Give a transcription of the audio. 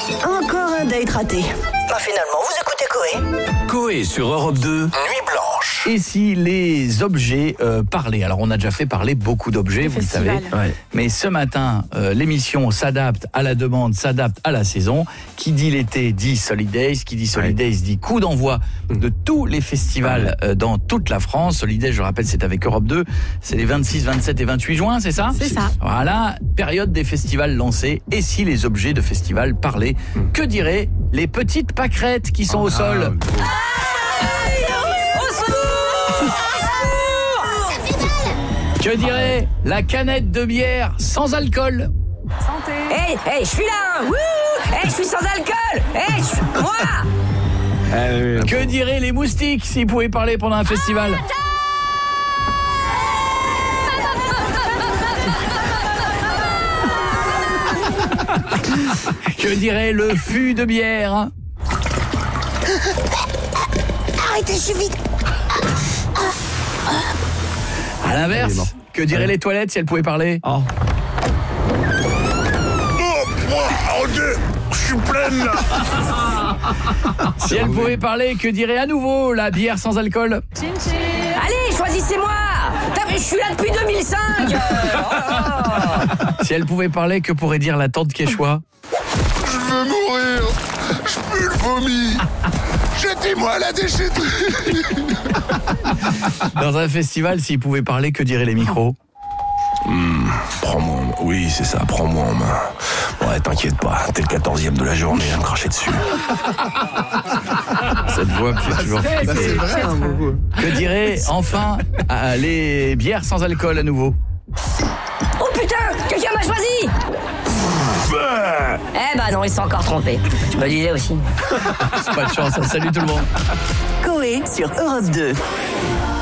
Encore un date raté. Bah finalement, vous écoutez Coé. Coé sur Europe 2. Nuit blanche. Et si les objets parlaient? Alors on a déjà fait parler beaucoup d'objets, vous le savez. Ouais. Mais ce matin, l'émission s'adapte à la demande, s'adapte à la saison. Qui dit l'été dit Solidays. Qui dit Solidays dit coup d'envoi de tous les festivals dans toute la France. Solidays, je rappelle, c'est avec Europe 2. C'est les 26, 27 et 28 juin, c'est ça? C'est ça. Voilà, période des festivals lancés. Et si les objets de festival parlaient? Que diraient les petites pâquerettes qui sont au sol? Que dirait la canette de bière sans alcool? Hey, je suis là. Wouh. Je suis sans alcool. Moi. Que diraient les moustiques s'ils pouvaient parler pendant un festival? Que dirait le fût de bière? Arrêtez, je suis vide. À l'inverse, que diraient les toilettes si elles pouvaient parler? Oh, je suis pleine là. Si elles pouvaient parler, que dirait à nouveau la bière sans alcool? Allez, choisissez-moi. Je suis là depuis 2005. Si elles pouvaient parler, que pourrait dire la tante Quechua? Je veux mourir. Je pue le vomi. Jetez-moi à la déchetterie. Dans un festival, s'ils pouvaient parler, que diraient les micros? Prends-moi en main. Oui, c'est ça, prends-moi en main. Ouais, t'inquiète pas, t'es le 14e de la journée à me cracher dessus. Cette voix me fait toujours flipper. C'est vrai, beaucoup. Que diraient enfin les bières sans alcool à nouveau? Oh putain, quelqu'un m'a choisi. Eh bah non, ils sont encore trompés. Je me disais aussi. C'est pas de chance, hein. Salut tout le monde. Coé sur Europe 2.